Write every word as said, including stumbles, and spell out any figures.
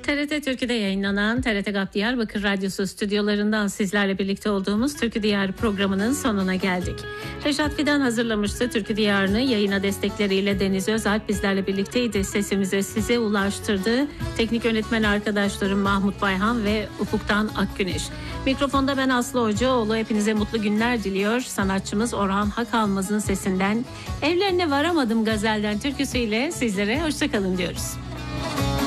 T R T Türkü'de yayınlanan T R T GAP Diyarbakır Radyosu stüdyolarından sizlerle birlikte olduğumuz Türkü Diyarı programının sonuna geldik. Reşat Fidan hazırlamıştı Türkü Diyarı'nı. Yayına destekleriyle Deniz Özalp bizlerle birlikteydi. Sesimizi size ulaştırdı. Teknik yönetmen arkadaşlarım Mahmut Bayhan ve Ufuk'tan Akgüneş. Mikrofonda ben Aslı Hocaoğlu. Hepinize mutlu günler diliyor. Sanatçımız Orhan Hakalmaz'ın sesinden Evlerine Varamadım gazelden türküsüyle sizlere hoşçakalın diyoruz.